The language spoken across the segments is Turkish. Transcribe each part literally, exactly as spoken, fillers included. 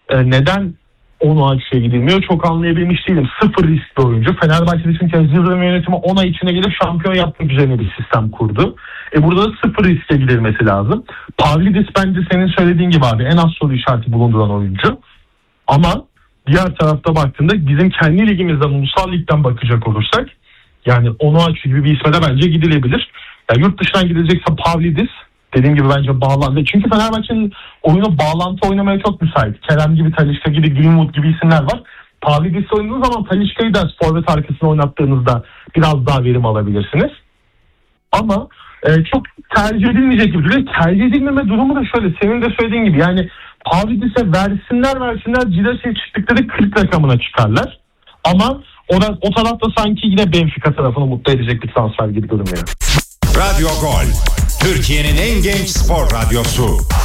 e, neden on üçe gidilmiyor çok anlayabilmiş değilim. Sıfır riskli oyuncu. Fenerbahçe için kez Yıldırım yönetimi on ay içine gelip şampiyon yapmak üzerine bir sistem kurdu. E burada da sıfır riske gidilmesi lazım. Pavlidis bence senin söylediğin gibi abi en az soru işareti bulunduran oyuncu. Ama diğer tarafta baktığında bizim kendi ligimizden, ulusal ligden bakacak olursak yani on üç gibi bir isme de bence gidilebilir. Yani yurt dışından gidilecekse Pavlidis dediğim gibi bence bağlantı. Çünkü Fenerbahçe'nin oyunu bağlantı oynamaya çok müsait. Kerem gibi, Talisca gibi, Greenwood gibi isimler var. Pavlidis'i oynadığınız zaman Talisca'yı da forvet arkasına oynattığınızda biraz daha verim alabilirsiniz. Ama e, çok tercih edilmeyecek gibi duruyor. Tercih edilmeme durumu da şöyle. Senin de söylediğin gibi yani Pavlidis'e versinler versinler Cidase'ye çıktıkları kırk rakamına çıkarlar. Ama o, da, o tarafta sanki yine Benfica tarafını mutlu edecek bir transfer gibi görünüyor. Radyo Gol, Türkiye'nin en genç spor radyosu.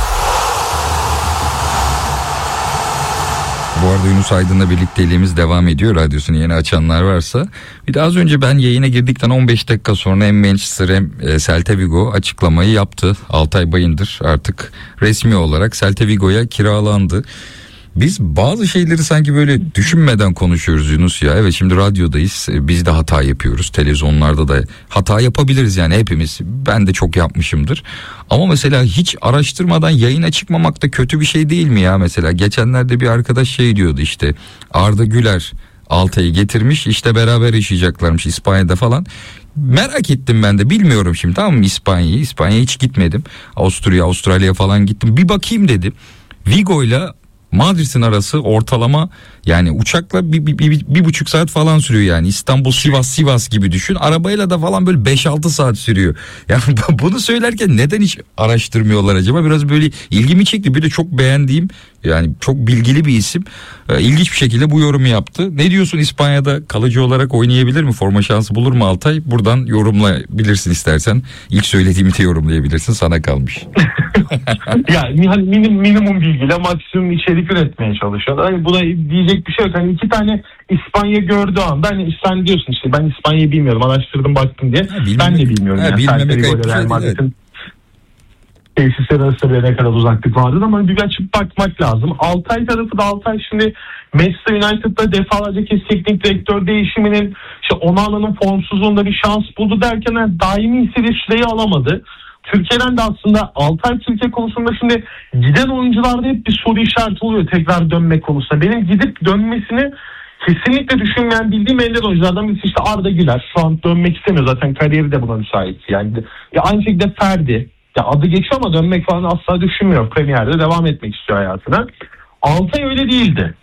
Bu arada Yunus Aydın'la birlikteliğimiz devam ediyor. Radyosunu yeni açanlar varsa. Bir de az önce ben yayına girdikten on beş dakika sonra hem Manchester hem Celta Vigo açıklamayı yaptı. Altay Bayındır artık resmi olarak Celta Vigo'ya kiralandı. Biz bazı şeyleri sanki böyle düşünmeden konuşuyoruz Yunus ya. Evet, şimdi radyodayız. Biz de hata yapıyoruz. Televizyonlarda da hata yapabiliriz yani hepimiz. Ben de çok yapmışımdır. Ama mesela hiç araştırmadan yayına çıkmamak da kötü bir şey değil mi ya mesela? Geçenlerde bir arkadaş şey diyordu işte. Arda Güler Altay'ı getirmiş, işte beraber yaşayacaklarmış İspanya'da falan. Merak ettim ben de, bilmiyorum şimdi, tamam mı, İspanya'yı. İspanya'ya hiç gitmedim. Avusturya, Avustralya falan gittim. Bir bakayım dedim. Vigo'yla Madrid'in arası ortalama yani uçakla bir, bir, bir, bir buçuk saat falan sürüyor yani. İstanbul, Sivas, Sivas gibi düşün. Arabayla da falan böyle beş altı saat sürüyor. Yani bunu söylerken neden hiç araştırmıyorlar acaba? Biraz böyle ilgimi çekti. Bir de çok beğendiğim, yani çok bilgili bir isim. Ee, ilginç bir şekilde bu yorumu yaptı. Ne diyorsun, İspanya'da kalıcı olarak oynayabilir mi? Forma şansı bulur mu Altay? Buradan yorumlayabilirsin istersen. İlk söylediğimi de yorumlayabilirsin. Sana kalmış. Yani hani minim, minimum bilgiyle maksimum içerik üretmeye çalışıyorlar. Hani buna diyecek bir şey yok. Hani iki tane İspanya gördüğü anda hani sen diyorsun işte ben İspanya'yı bilmiyorum, araştırdım baktım diye. Ha, ben de bilmiyorum. Ha, yani. bilmemek ayıp bir şey değil. Tesisler arasında ne kadar uzaklık vardır ama bir açıp bakmak lazım. Altay tarafı da Altay şimdi Manchester United'da defalarca kez teknik direktör değişiminin, işte Onana'nın formsuzluğunda bir şans buldu derken yani daimi istediği süreyi alamadı. Türkiye'den de aslında Altay Türkiye konusunda şimdi giden oyuncularda hep bir soru işareti oluyor tekrar dönme konusunda. Benim gidip dönmesini kesinlikle düşünmeyen, bildiğim ender oyunculardan birisi işte Arda Güler. Şu an dönmek istemiyor, zaten kariyeri de buna müsait. Yani ya aynı şekilde Ferdi. Ya adı geçiyor ama dönmek falan asla düşünmüyor. Premier'de devam etmek istiyor hayatına. Altay öyle değildi.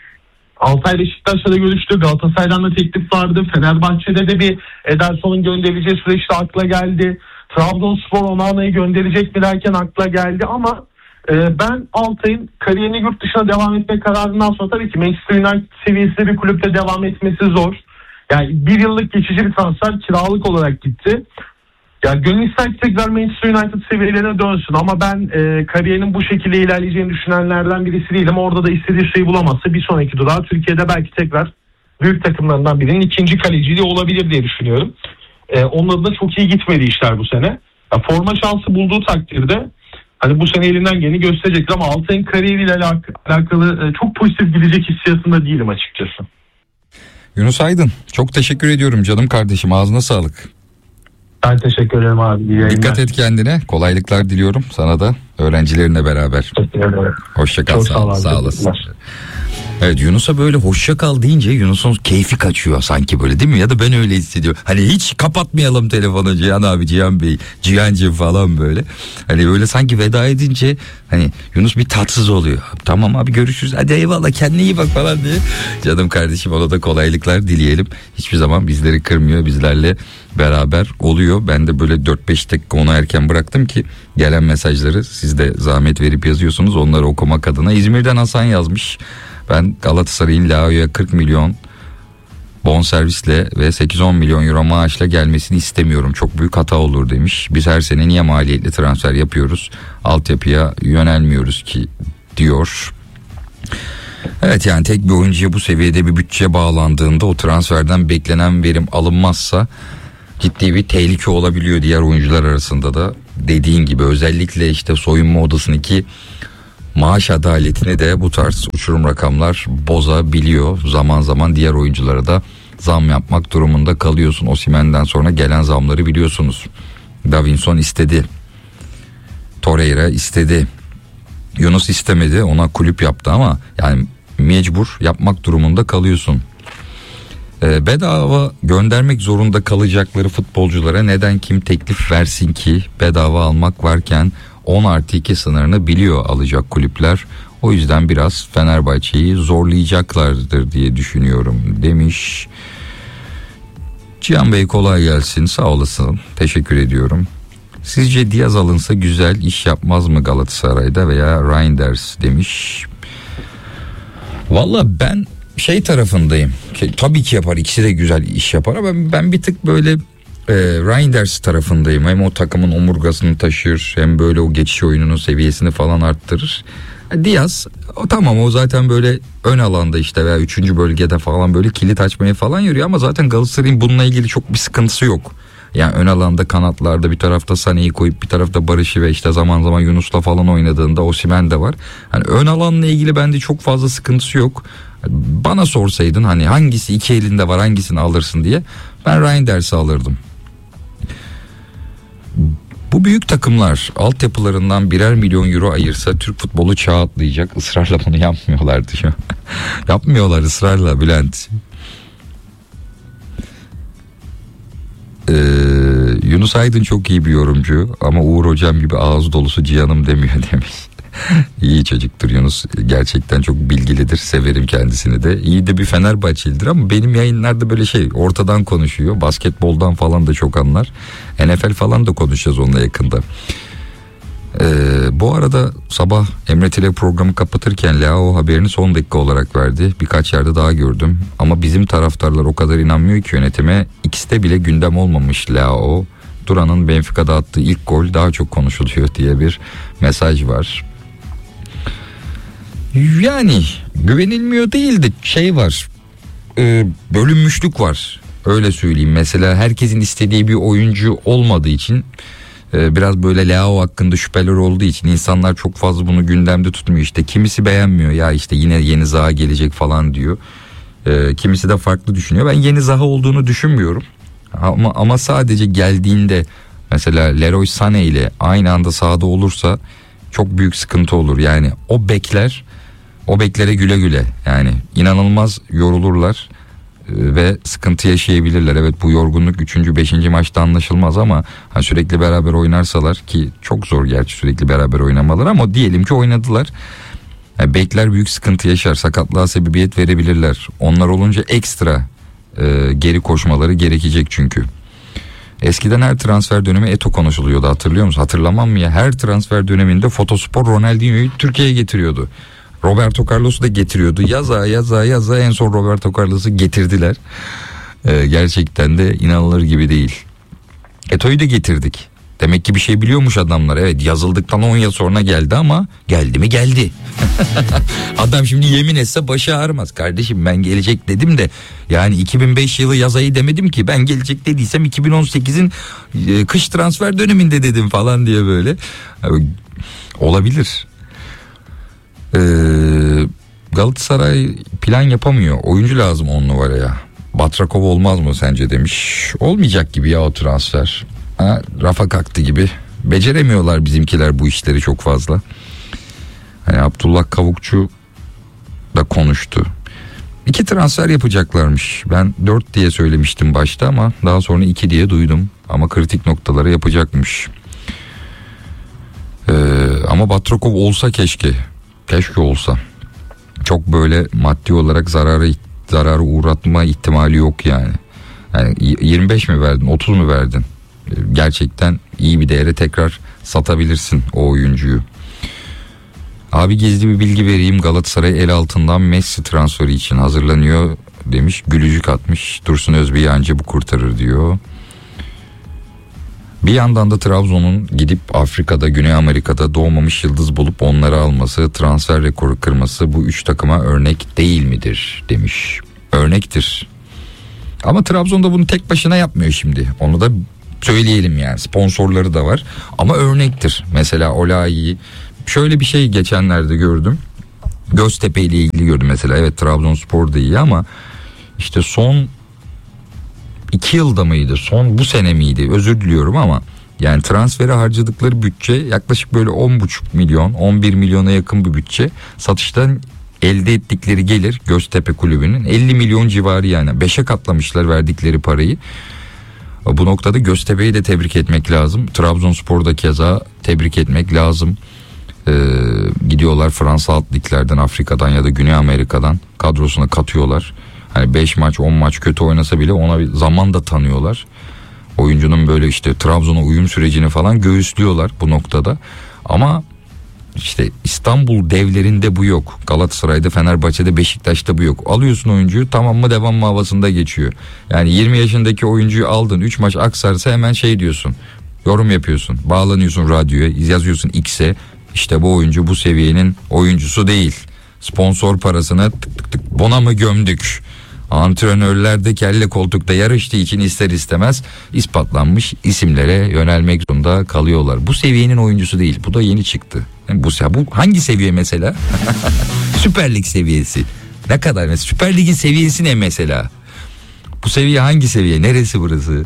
Altay Beşiktaş'la da görüştü. Galatasaray'dan da teklif vardı. Fenerbahçe'de de bir Ederson'un gönderileceği süreçte akla geldi. Trabzonspor Onana'yı gönderecek mi derken akla geldi ama e, ben Altay'ın kariyerini yurt dışına devam etme kararından sonra tabii ki Manchester United seviyesinde bir kulüpte devam etmesi zor. Yani bir yıllık geçici bir transfer, kiralık olarak gitti. Ya gönül ister ki tekrar Manchester United seviyelerine dönsün ama ben e, kariyerinin bu şekilde ilerleyeceğini düşünenlerden birisi değilim. Orada da istediği şeyi bulamazsa bir sonraki durağı Türkiye'de belki tekrar büyük takımlarından birinin ikinci kaleciliği olabilir diye düşünüyorum. E, onun da çok iyi gitmedi işler bu sene. Ya, forma şansı bulduğu takdirde hani bu sene elinden geleni gösterecektir ama Altay'ın kariyeriyle alak- alakalı e, çok pozitif gidecek hissiyatında değilim açıkçası. Yunus Aydın, çok teşekkür ediyorum canım kardeşim, ağzına sağlık. Ben teşekkür ederim abi. İyi Dikkat et kendine. Kolaylıklar diliyorum sana da, öğrencilerinle beraber. Hoşça kal. Sağ, sağ, sağ olasın. Evet, Yunus'a böyle hoşça kal deyince Yunus'un keyfi kaçıyor sanki, böyle değil mi? Ya da ben öyle hissediyorum. Hani hiç kapatmayalım telefonu Cihan abi, Cihan Bey, Cihancığım falan böyle. Hani böyle sanki veda edince hani Yunus bir tatsız oluyor. Tamam abi, görüşürüz. Hadi eyvallah, kendine iyi bak falan diye. Canım kardeşim, ona da kolaylıklar dileyelim. Hiçbir zaman bizleri kırmıyor, bizlerle beraber oluyor. Ben de böyle dört beş dakika onu erken bıraktım ki gelen mesajları siz de zahmet verip yazıyorsunuz, onları okumak adına. İzmir'den Hasan yazmış. Ben Galatasaray'ın Lao'ya kırk milyon bonservisle ve sekiz on milyon euro maaşla gelmesini istemiyorum. Çok büyük hata olur demiş. Biz her sene niye maliyetli transfer yapıyoruz? Altyapıya yönelmiyoruz ki diyor. Evet, yani tek bir oyuncuya bu seviyede bir bütçe bağlandığında o transferden beklenen verim alınmazsa ciddi bir tehlike olabiliyor diğer oyuncular arasında da. Dediğin gibi özellikle işte soyunma odasındaki maaş adaletini de bu tarz uçurum rakamlar bozabiliyor. Zaman zaman diğer oyunculara da zam yapmak durumunda kalıyorsun. Osimhen'den sonra gelen zamları biliyorsunuz. Davinson istedi. Torreira istedi. Yunus istemedi, ona kulüp yaptı ama yani mecbur yapmak durumunda kalıyorsun. Ee, bedava göndermek zorunda kalacakları futbolculara neden kim teklif versin ki? Bedava almak varken on artı iki sınırını biliyor alacak kulüpler. O yüzden biraz Fenerbahçe'yi zorlayacaklardır diye düşünüyorum demiş. Cihan Bey kolay gelsin, sağ olasın, teşekkür ediyorum. Sizce Diaz alınsa güzel iş yapmaz mı Galatasaray'da veya Reinders demiş. Valla ben şey tarafındayım. Tabii ki yapar, ikisi de güzel iş yapar ama ben, ben bir tık böyle e, Reinders tarafındayım. Hem o takımın omurgasını taşır, hem böyle o geçiş oyununun seviyesini falan arttırır. Diaz o tamam, o zaten böyle ön alanda işte veya üçüncü bölgede falan böyle kilit açmaya falan yürüyor ama zaten Galatasaray'ın bununla ilgili çok bir sıkıntısı yok. Yani ön alanda, kanatlarda bir tarafta Sané'yi koyup bir tarafta Barış'ı ve işte zaman zaman Yunus'la falan oynadığında Osimhen de var. Hani ön alanla ilgili bende çok fazla sıkıntısı yok. Bana sorsaydın hani hangisi iki elinde var, hangisini alırsın diye, ben Reinders'i alırdım. Bu büyük takımlar altyapılarından birer milyon euro ayırsa Türk futbolu çağ atlayacak. Israrla bunu yapmıyorlar diyor. Yapmıyorlar ısrarla Bülent. Ee, Yunus Aydın çok iyi bir yorumcu ama Uğur Hocam gibi ağız dolusu Cihan'ım demiyor demiş. İyi çocuktur Yunus, gerçekten çok bilgilidir, severim kendisini de. İyi de bir Fenerbahçelidir ama benim yayınlarda böyle şey ortadan konuşuyor, basketboldan falan da çok anlar. N F L falan da konuşacağız onunla yakında. Ee, bu arada sabah Emre Tile programı kapatırken Leao haberini son dakika olarak verdi. Birkaç yerde daha gördüm ama bizim taraftarlar o kadar inanmıyor ki yönetime. İkisi de bile gündem olmamış Leao. Duran'ın Benfica'da attığı ilk gol daha çok konuşuluyor diye bir mesaj var. Yani güvenilmiyor değil de şey var, e, bölünmüşlük var, öyle söyleyeyim. Mesela herkesin istediği bir oyuncu olmadığı için e, biraz böyle Leao hakkında şüpheler olduğu için insanlar çok fazla bunu gündemde tutmuyor. İşte kimisi beğenmiyor, ya işte yine Yeni Zaha gelecek falan diyor. E, kimisi de farklı düşünüyor. Ben Yeni Zaha olduğunu düşünmüyorum ama, ama sadece geldiğinde mesela Leroy Sané ile aynı anda sahada olursa çok büyük sıkıntı olur. Yani o bekler O beklere güle güle, yani inanılmaz yorulurlar ve sıkıntı yaşayabilirler. Evet, bu yorgunluk üçüncü beşinci maçta anlaşılmaz ama hani sürekli beraber oynarsalar, ki çok zor gerçi sürekli beraber oynamaları ama diyelim ki oynadılar. Yani bekler büyük sıkıntı yaşar, sakatlığa sebebiyet verebilirler. Onlar olunca ekstra e, geri koşmaları gerekecek çünkü. Eskiden her transfer dönemi Eto'o konuşuluyordu, hatırlıyor musun? Hatırlamam mı ya, her transfer döneminde Fotospor Ronaldinho'yu Türkiye'ye getiriyordu. Roberto Carlos'u da getiriyordu. Yaza yaza yaza en son Roberto Carlos'u getirdiler. Ee, gerçekten de inanılır gibi değil. Eto'yu da getirdik. Demek ki bir şey biliyormuş adamlar. Evet, yazıldıktan on yıl sonra geldi ama geldi mi geldi. Adam şimdi yemin etse başı ağrımaz. Kardeşim ben gelecek dedim de yani iki bin beş yılı yaz ayı demedim ki. Ben gelecek dediysem iki bin on sekizin e, kış transfer döneminde dedim falan diye böyle. Yani, olabilir. Ee, Galatasaray plan yapamıyor. Oyuncu lazım on numaraya. Batrakov olmaz mı sence demiş. Olmayacak gibi ya o transfer. Ha, rafa kalktı gibi. Beceremiyorlar bizimkiler bu işleri çok fazla. Hani Abdullah Kavukçu da konuştu. İki transfer yapacaklarmış. Ben dört diye söylemiştim başta ama daha sonra iki diye duydum. Ama kritik noktaları yapacakmış. Ee, ama Batrakov olsa keşke. Keşke olsa. Çok böyle maddi olarak zararı zararı uğratma ihtimali yok yani. Yani yirmi beş mi verdin, otuz mu verdin? Gerçekten iyi bir değere tekrar satabilirsin o oyuncuyu. Abi gizli bir bilgi vereyim. Galatasaray el altından Messi transferi için hazırlanıyor demiş. Gülücük atmış. Dursun Özbey'i anca bu kurtarır diyor. Bir yandan da Trabzon'un gidip Afrika'da, Güney Amerika'da doğmamış yıldız bulup onları alması, transfer rekoru kırması bu üç takıma örnek değil midir demiş. Örnektir. Ama Trabzon'da bunu tek başına yapmıyor şimdi. Onu da söyleyelim yani. Sponsorları da var. Ama örnektir. Mesela Olayi'yi şöyle bir şey geçenlerde gördüm. Göztepe ile ilgili gördüm mesela. Evet, Trabzonspor da iyi ama işte son iki yılda mıydı? Son bu sene miydi? Özür diliyorum ama yani transfere harcadıkları bütçe yaklaşık böyle on buçuk milyon, on bir milyona yakın bir bütçe. Satıştan elde ettikleri gelir Göztepe kulübünün elli milyon civarı, yani beşe katlamışlar verdikleri parayı. Bu noktada Göztepe'yi de tebrik etmek lazım. Trabzonspor'da keza tebrik etmek lazım. Ee, gidiyorlar Fransa alt liglerden, Afrika'dan ya da Güney Amerika'dan kadrosuna katıyorlar. Hani beş maç on maç kötü oynasa bile ona bir zaman da tanıyorlar. Oyuncunun böyle işte Trabzon'a uyum sürecini falan göğüslüyorlar bu noktada. Ama işte İstanbul devlerinde bu yok. Galatasaray'da, Fenerbahçe'de, Beşiktaş'ta bu yok. Alıyorsun oyuncuyu, tamam mı devam mı havasında geçiyor. Yani yirmi yaşındaki oyuncuyu aldın, üç maç aksarsa hemen şey diyorsun. Yorum yapıyorsun. Bağlanıyorsun radyoya, yazıyorsun X'e. İşte bu oyuncu bu seviyenin oyuncusu değil. Sponsor parasını tık tık tık bona mı gömdük? Antrenörler de kelle koltukta yarıştığı için ister istemez ispatlanmış isimlere yönelmek zorunda kalıyorlar. Bu seviyenin oyuncusu değil. Bu da yeni çıktı. Yani bu, bu hangi seviye mesela? Süper Lig seviyesi. Ne kadar mesela? Süper Lig'in seviyesi ne mesela? Bu seviye hangi seviye? Neresi burası?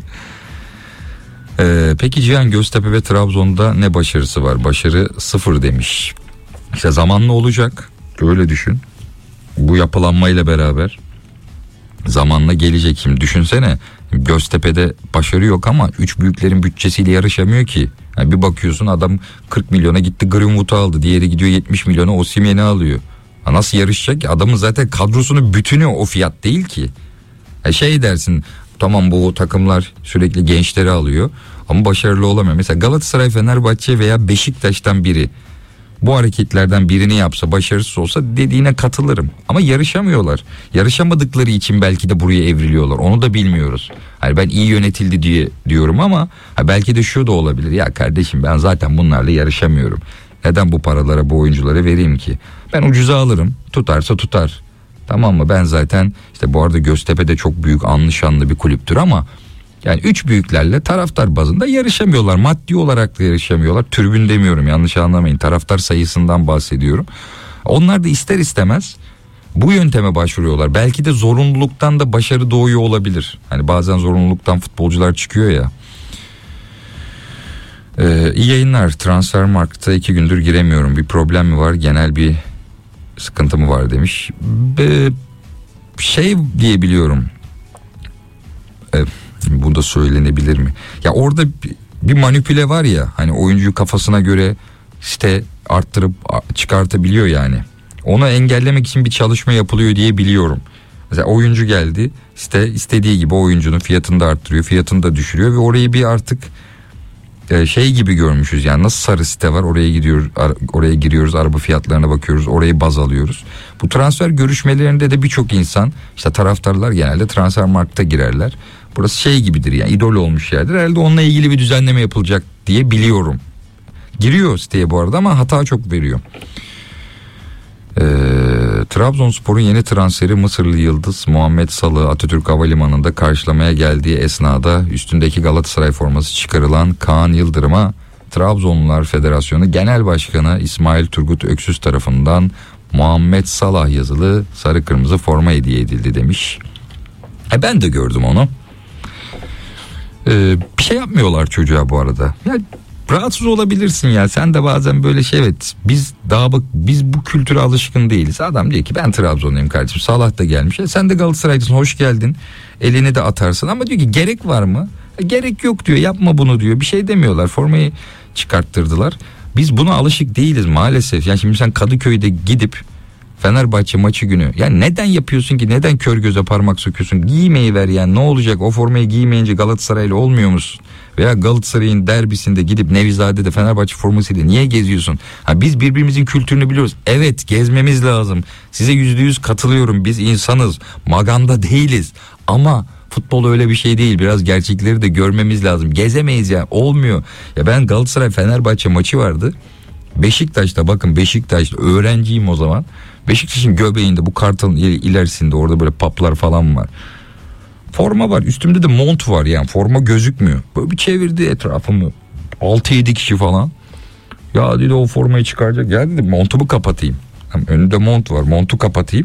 Ee, peki Cihan, Göztepe ve Trabzon'da ne başarısı var? Başarı sıfır demiş. İşte zamanla olacak. Öyle düşün. Bu yapılanmayla beraber zamanla gelecek. Şimdi düşünsene, Göztepe'de başarı yok ama üç büyüklerin bütçesiyle yarışamıyor ki. Yani bir bakıyorsun adam kırk milyona gitti Greenwood'u aldı. Diğeri gidiyor yetmiş milyona Osimhen'i alıyor. Ha nasıl yarışacak ki? Adamın zaten kadrosunun bütünü o fiyat değil ki. Ya şey dersin, tamam bu takımlar sürekli gençleri alıyor ama başarılı olamıyor. Mesela Galatasaray, Fenerbahçe veya Beşiktaş'tan biri bu hareketlerden birini yapsa, başarısız olsa dediğine katılırım. Ama yarışamıyorlar. Yarışamadıkları için belki de buraya evriliyorlar. Onu da bilmiyoruz. Hani ben iyi yönetildi diye diyorum ama belki de şu da olabilir. Ya kardeşim, ben zaten bunlarla yarışamıyorum. Neden bu paralara, bu oyunculara vereyim ki? Ben ucuza alırım. Tutarsa tutar. Tamam mı? Ben zaten işte bu arada Göztepe de çok büyük, anlı şanlı bir kulüptür ama yani üç büyüklerle taraftar bazında yarışamıyorlar. Maddi olarak da yarışamıyorlar. Tribün demiyorum, yanlış anlamayın. Taraftar sayısından bahsediyorum. Onlar da ister istemez bu yönteme başvuruyorlar. Belki de zorunluluktan da başarı doğuyor olabilir. Hani bazen zorunluluktan futbolcular çıkıyor ya. Ee, iyi yayınlar. Transfermarkt'a iki gündür giremiyorum. Bir problem mi var? Genel bir sıkıntı mı var demiş. Ee, şey diyebiliyorum. Evet. Bu da söylenebilir mi? Ya orada bir manipüle var ya, hani oyuncuyu kafasına göre işte arttırıp çıkartabiliyor yani. Onu engellemek için bir çalışma yapılıyor diye biliyorum. Mesela oyuncu geldi, işte istediği gibi oyuncunun fiyatını da arttırıyor, fiyatını da düşürüyor ve orayı bir artık şey gibi görmüşüz. Yani nasıl sarı site var, oraya gidiyoruz, oraya giriyoruz, araba fiyatlarına bakıyoruz, orayı baz alıyoruz. Bu transfer görüşmelerinde de birçok insan, işte taraftarlar genelde Transfermarkt'a girerler. Burası şey gibidir yani, idol olmuş yerdir. Herhalde onunla ilgili bir düzenleme yapılacak diye biliyorum. Giriyor siteye bu arada ama hata çok veriyor. Ee, Trabzonspor'un yeni transferi Mısırlı yıldız Muhammed Salah'ı Atatürk Havalimanı'nda karşılamaya geldiği esnada üstündeki Galatasaray forması çıkarılan Kaan Yıldırım'a Trabzonlular Federasyonu Genel Başkanı İsmail Turgut Öksüz tarafından Muhammed Salah yazılı sarı kırmızı forma hediye edildi demiş. E ben de gördüm onu. Ee, bir şey yapmıyorlar çocuğa bu arada. Ya rahatsız olabilirsin ya. Sen de bazen böyle şey, evet biz daha bak biz bu kültüre alışkın değiliz. Adam diyor ki ben Trabzonluyum kardeşim. Salah da gelmiş. E, sen de Galatasaray'dasın, hoş geldin. Elini de atarsın ama diyor ki gerek var mı? E, gerek yok diyor. Yapma bunu diyor. Bir şey demiyorlar. Formayı çıkarttırdılar. Biz buna alışık değiliz maalesef. Yani şimdi sen Kadıköy'de gidip Fenerbahçe maçı günü, yani neden yapıyorsun ki, neden kör göze parmak sokuyorsun? Giymeyi ver yani, ne olacak, o formayı giymeyince Galatasaraylı olmuyor musun? Veya Galatasaray'ın derbisinde gidip Nevizade'de Fenerbahçe formasıyla niye geziyorsun? Ha, biz birbirimizin kültürünü biliyoruz. Evet, gezmemiz lazım. Size yüzde yüz katılıyorum. Biz insanız. Maganda değiliz. Ama futbol öyle bir şey değil. Biraz gerçekleri de görmemiz lazım. Gezemeyiz ya. Olmuyor. Ya ben Galatasaray Fenerbahçe maçı vardı. Beşiktaş'ta, bakın Beşiktaş'ta öğrenciyim o zaman. Beşiktaş'ın göbeğinde, bu Kartal'ın ilerisinde, orada böyle paplar falan var. Forma var, üstümde de mont var, yani forma gözükmüyor. Böyle bir çevirdi etrafımı, altı yedi kişi falan. Ya dedi o formayı çıkaracak. Ya dedim montumu kapatayım. Önünde mont var, montu kapatayım.